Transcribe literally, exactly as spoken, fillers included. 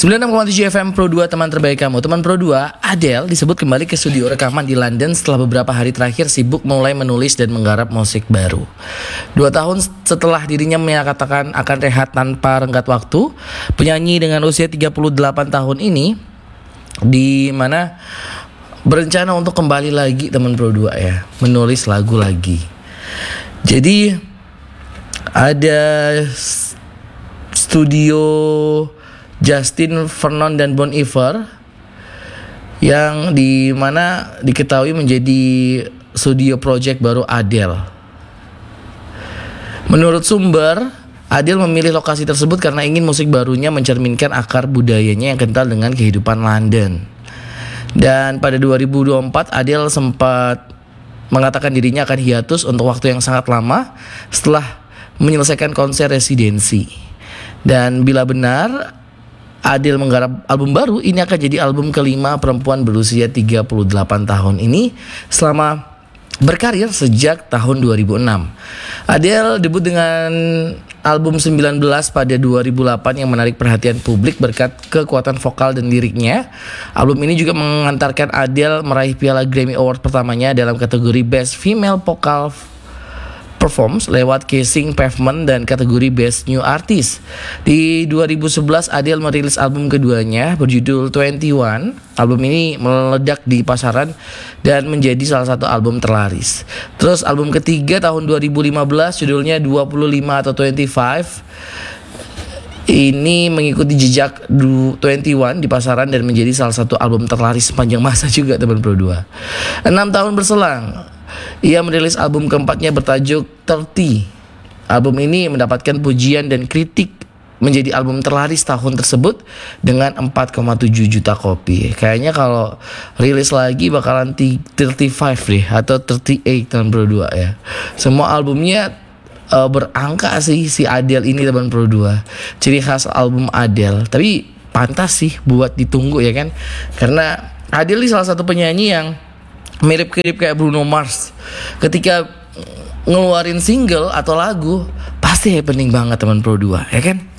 sembilan puluh enam koma tujuh F M Pro dua, teman terbaik kamu. Teman Pro dua, Adele disebut kembali ke studio rekaman di London setelah beberapa hari terakhir sibuk mulai menulis dan menggarap musik baru. Dua tahun setelah dirinya menyatakan akan rehat tanpa renggat waktu, penyanyi dengan usia tiga puluh delapan tahun ini di mana berencana untuk kembali lagi, teman Pro dua ya, menulis lagu lagi. Jadi ada studio Justin Vernon dan Bon Iver yang di mana diketahui menjadi studio project baru Adele. Menurut sumber, Adele memilih lokasi tersebut karena ingin musik barunya mencerminkan akar budayanya yang kental dengan kehidupan London. Dan pada dua ribu dua puluh empat Adele sempat mengatakan dirinya akan hiatus untuk waktu yang sangat lama setelah menyelesaikan konser residensi. Dan bila benar Adele menggarap album baru, ini akan jadi album kelima perempuan berusia tiga puluh delapan tahun ini selama berkarir sejak tahun dua ribu enam. Adele debut dengan album sembilan belas pada dua ribu delapan yang menarik perhatian publik berkat kekuatan vokal dan liriknya. Album ini juga mengantarkan Adele meraih piala Grammy Award pertamanya dalam kategori Best Female Vocal Performance lewat Kissing Pavement dan kategori Best New Artist. Di dua ribu sebelas Adele merilis album keduanya berjudul dua puluh satu. Album ini meledak di pasaran dan menjadi salah satu album terlaris. Terus album ketiga tahun dua ribu lima belas judulnya dua puluh lima atau dua puluh lima. Ini mengikuti jejak dua puluh satu di pasaran dan menjadi salah satu album terlaris sepanjang masa juga, teman Pro dua. Enam tahun berselang, ia merilis album keempatnya bertajuk tiga puluh. Album ini mendapatkan pujian dan kritik menjadi album terlaris tahun tersebut dengan empat koma tujuh juta kopi. Kayaknya kalau rilis lagi bakalan tiga puluh lima deh atau tiga puluh delapan, teman Pro dua ya. Semua albumnya uh, berangka sih si Adele ini, teman Pro dua. Ciri khas album Adele. Tapi pantas sih buat ditunggu ya kan. Karena Adele ini salah satu penyanyi yang mirip-mirip kayak Bruno Mars. Ketika ngeluarin single atau lagu pasti happening banget, teman Pro dua ya kan.